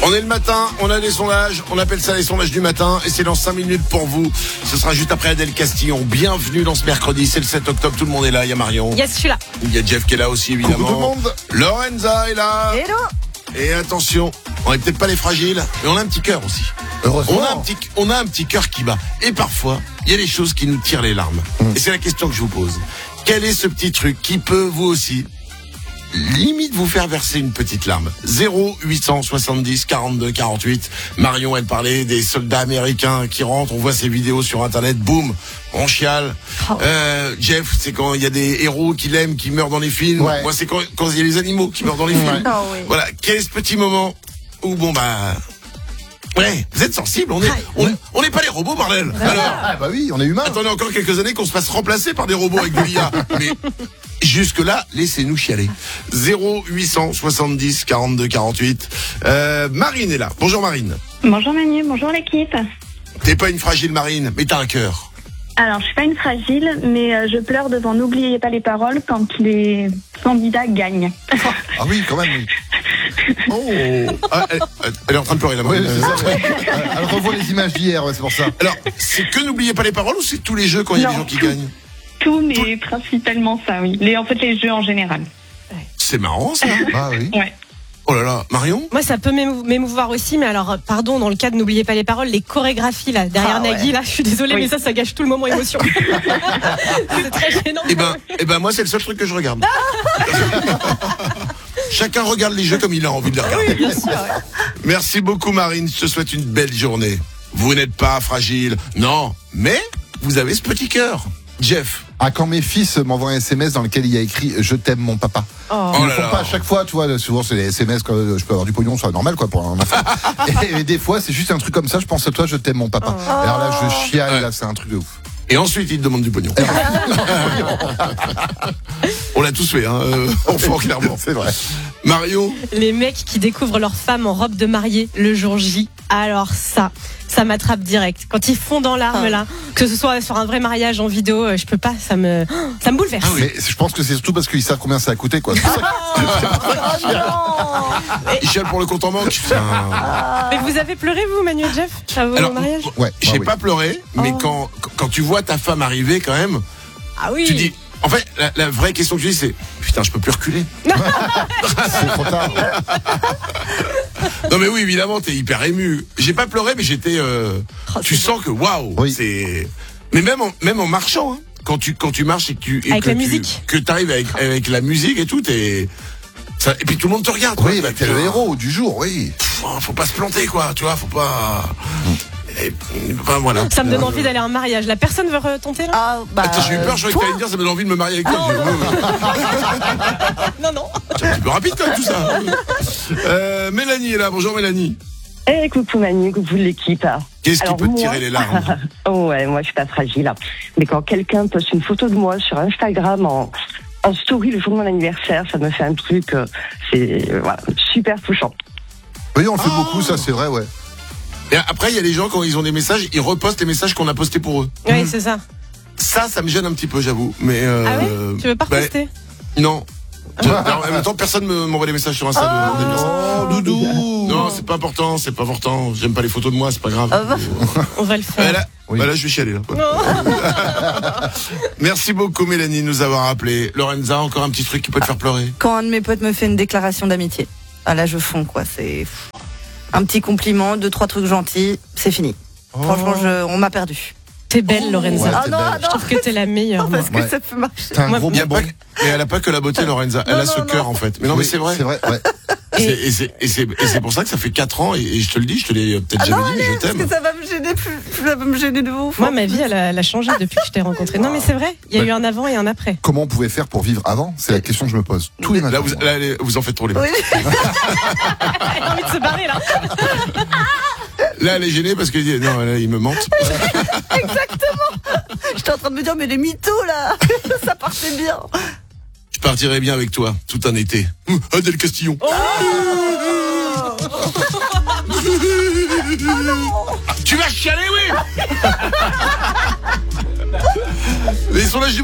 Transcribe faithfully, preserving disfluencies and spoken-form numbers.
On est le matin, on a des sondages, on appelle ça les sondages du matin et c'est dans cinq minutes pour vous. Ce sera juste après Adèle Castillon. Bienvenue dans ce mercredi, c'est le sept octobre, tout le monde est là, il y a Marion. Yes, je suis là. Il y a Jeff qui est là aussi évidemment. Coucou tout le monde. Lorenza est là. Hello. Et attention, on est peut-être pas les fragiles, mais on a un petit cœur aussi. Heureusement. On a un petit, on a un petit cœur qui bat. Et parfois, il y a des choses qui nous tirent les larmes. Mmh. Et c'est la question que je vous pose. Quel est ce petit truc qui peut, vous aussi, limite vous faire verser une petite larme? Zéro huit cent soixante-dix quarante-deux quarante-huit. Marion, elle parlait des soldats américains qui rentrent. On voit ces vidéos sur Internet. Boum, on chiale. Oh. Euh, Jeff, c'est quand il y a des héros qui l'aiment, qui meurent dans les films. Ouais. Moi, c'est quand quand il y a les animaux qui meurent dans les films. Oh, oui. Voilà. Quel est ce petit moment où, bon, bah... Ouais, vous êtes sensible, on est, on, on n'est pas les robots, bordel. Alors, Ah bah oui, on est humain. attendez encore quelques années qu'on se fasse remplacer par des robots avec de l'I A. Mais jusque-là, laissez-nous chialer. Zéro huit cent soixante-dix quarante-deux quarante-huit. Euh, Marine est là. Bonjour Marine. Bonjour Manu, bonjour l'équipe. T'es pas une fragile Marine, mais t'as un cœur. Alors, je suis pas une fragile, mais euh, je pleure devant N'oubliez pas les paroles quand les candidats gagnent. Ah oui, quand même. Oui. Oh, ah, elle, elle est en train de pleurer là. Ouais, Marine. c'est ça, ouais. Elle revoit les images d'hier, ouais, c'est pour ça. Alors, c'est que n'oubliez pas les paroles ou c'est tous les jeux quand il y a Non, des gens qui tout. gagnent? Tout, mais principalement ça, oui. Les, en fait, les jeux en général. C'est marrant ça. Ah oui. Ouais. Oh là là, Marion. Moi, ça peut m'émou- m'émouvoir aussi, mais alors, pardon, dans le cas de N'oubliez pas les paroles, les chorégraphies, là, derrière Ah, ouais. Nagui, là, je suis désolée, Oui. mais ça, ça gâche tout le moment émotion. C'est très gênant. Eh ben, eh ben, moi, c'est le seul truc que je regarde. Chacun regarde les jeux comme il a envie de les regarder. Oui, bien sûr. Ouais. Merci beaucoup, Marine. Je te souhaite une belle journée. Vous n'êtes pas fragile. Non, mais vous avez ce petit cœur. Jeff. Ah, quand mes fils m'envoient un S M S dans lequel il y a écrit « Je t'aime mon papa ». Oh. Ils Oh le là font là. pas à chaque fois, tu vois. Souvent, c'est les S M S quand je peux avoir du pognon, c'est normal, quoi, pour un enfant. et, et des fois, c'est juste un truc comme ça. Je pense à toi, je t'aime mon papa. Oh. Et alors là, je chiale, Ouais. là, c'est un truc de ouf. Et ensuite, il te demande du pognon. On l'a tous fait, hein, euh, enfant, clairement. C'est vrai. Mario. Les mecs qui découvrent leur femme en robe de mariée le jour J, alors ça, ça m'attrape direct. Quand ils font dans l'arme, là, que ce soit sur un vrai mariage en vidéo, euh, je peux pas, ça me, ça me bouleverse. Ah oui. Mais je pense que c'est surtout parce qu'ils savent combien ça a coûté, quoi. C'est pour ça que- Il chiale pour le compte en banque. Putain. Mais vous avez pleuré, vous, Manu et Jeff, à vos Alors, mariages? Ouais, j'ai ah oui. pas pleuré, mais Oh. quand, quand tu vois ta femme arriver, quand même, Ah oui. tu dis. En fait, la, la vraie question que je dis, c'est putain, je peux plus reculer. C'est trop tard. Non mais oui, évidemment, t'es hyper ému. J'ai pas pleuré, mais j'étais. Euh, Oh, tu c'est sens que waouh, Oui. c'est. Mais même en, même en marchant, hein, quand tu quand tu marches et que tu et Avec que la tu, musique. que t'arrives avec avec la musique et tout, t'es. Ça, et puis tout le monde te regarde. quoi. Oui, bah, t'es le Putain, héros du jour, oui. pff, Faut pas se planter, quoi. Tu vois, faut pas. Et, enfin, voilà. Ça me donne envie d'aller à un mariage. La personne veut retenter, là? Ah, bah, Attends, j'ai eu peur, je croyais que t'allais me dire, ça me donne envie de me marier avec toi. J'ai dit, ouais, ouais. Non, non. C'est un petit peu rapide quand même tout ça. Euh, Mélanie est là. Bonjour Mélanie. Eh, coucou Manu, coucou l'équipe. Qu'est-ce qui Alors, peut te moi- tirer les larmes? Oh ouais, moi je suis pas fragile. Mais quand quelqu'un poste une photo de moi sur Instagram en, en story le jour de mon anniversaire, ça me fait un truc, euh, c'est euh, voilà, super touchant. Oui, on le fait Oh. beaucoup, ça, c'est vrai, ouais. Et après, il y a les gens, quand ils ont des messages, ils repostent les messages qu'on a postés pour eux. Oui, c'est ça. Ça, ça me gêne un petit peu, j'avoue. Mais euh, Ah ouais? Tu veux pas bah, reposter? Non. Je- alors, en même temps, personne me- m'envoie des messages sur Insta. de- d'anniversaire. Oh, doudou. Non, c'est pas important, c'est pas important. J'aime pas les photos de moi, c'est pas grave. Ah bah. On va le Bah, faire. là, Oui. bah, là, je vais chialer. Là. Merci beaucoup, Mélanie, de nous avoir appelé. Lorenza, encore un petit truc qui peut te faire pleurer. quand un de mes potes me fait une déclaration d'amitié, ah là je fonds quoi, c'est un petit compliment, deux trois trucs gentils, c'est fini. Franchement, je, on m'a perdu. T'es belle, Lorenza. Ouais, Ah t'es non, belle. non, Je trouve que t'es la meilleure. moi. parce que Ouais. ça peut marcher. T'as un Moi, gros Il y a bonbon. pas que- mais elle a pas que la beauté, Lorenza. Elle Non, a ce non, cœur, non. en fait. Mais non, mais Oui, c'est vrai. C'est vrai, ouais. C'est- Et c'est et c'est- et c'est pour ça que ça fait quatre ans, et, et je te le dis, je te l'ai peut-être Ah jamais non, dit, mais allez, je parce que t'aime. ça va me gêner plus, plus ça va me gêner de ouf. Moi, ma vie, elle a, elle a changé depuis que je t'ai rencontré. Non, mais c'est vrai. Il y a eu un avant et un après. Comment on pouvait faire pour vivre avant? C'est la question que je me pose. Tous les matins. Là, vous, là, allez, vous en faites trop les mecs. Oui. Elle a envie de se barrer, là. Là, elle est gênée parce que non, là, il me mente. J'étais en train de me dire, mais les mythos là, ça partait bien. Je partirai bien avec toi, tout un été. Hum, Adèle Castillon. Tu vas chialer, oui. Les sondages du